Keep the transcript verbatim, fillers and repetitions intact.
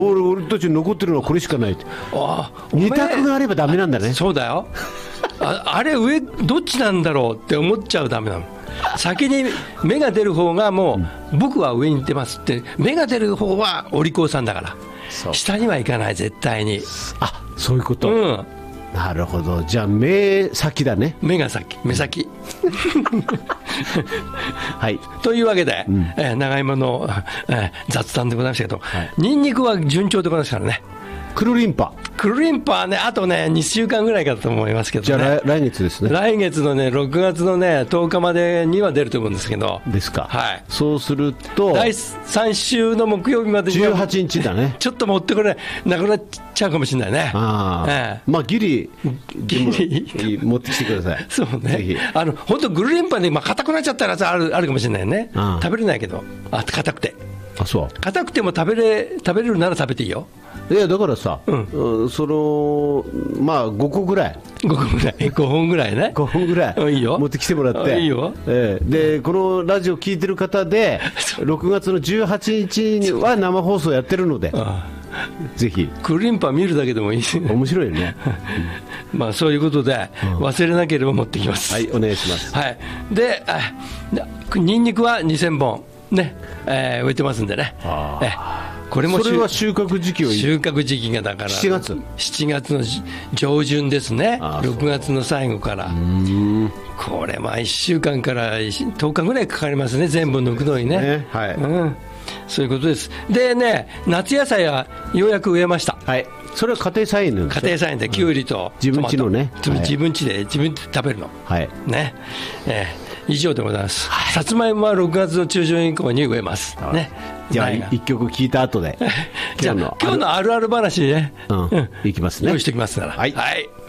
俺, 俺たちに残ってるのはこれしかないって。 あ二択があればダメなんだね。 そうだよ。 あ, あれ上どっちなんだろうって思っちゃうダメなの。先に芽が出る方がもう、うん、僕は上に出ますって。芽が出る方はお利口さんだから、下には行かない絶対に。 あ、そういうこと、うん、なるほど。じゃあ目先だね。 目が先、目先はい、 というわけで、うん、えー、長芋の、えー、雑談でございましたけど、はい、ニンニクは順調でございますからね。 クルリンパクルリンパはね、あとねにしゅうかんぐらいかと思いますけどね。 じゃあ 来, 来月ですね。 来月のねろくがつのねとおかまでには出ると思うんですけど。 ですか。 はい。 そうするとだいさん週の木曜日までじゅうはちにちだね。 ちょっと持ってこれなくなっちゃうかもしれないね。 あ、ええ、まあギリギリ持ってきてください。 そうね。あの本当グルリンパで、まあ、硬くなっちゃったらあるあるかもしれないね。食べれないけど、あ硬くて。 あ、そう硬くても食べれ食べれるなら食べていいよ。 いやだからさ、うん、そのまあごこぐらいごこぐらいごほんぐらいねごほんぐらいいいよ持ってきてもらっていいよ、 えー、でこのラジオ聞いてる方でろくがつのじゅうはちにちには生放送やってるのでぜひクリンパ見るだけでもいいし面白いよねまあそういうことで、うん、忘れなければ持ってきます。 はい、お願いします。 はい、でニンニクはにせんぼんね、えー、植えてますんでね。あえこれもそれは収穫時期を収穫時期がだからしちがつしちがつの上旬ですね。ろくがつの最後から。うーん、これまあいっしゅうかんからとおかぐらいかかりますね、全部抜くのにね。ね、はい、うん、そういうことです。でね、夏野菜はようやく植えました。 はい、それは家庭菜園なんですか。 家庭菜園でキュウリと自分家のね、 はい、自分家で自分で食べるの、はいね、えー、以上でございます、はい、さつまいもはろくがつの中旬以降に植えますね。 じゃあ一曲聴いた後でじゃあ今日のあるある話ね、 うん、いきますね。 用意しておきますから。 はい、はい。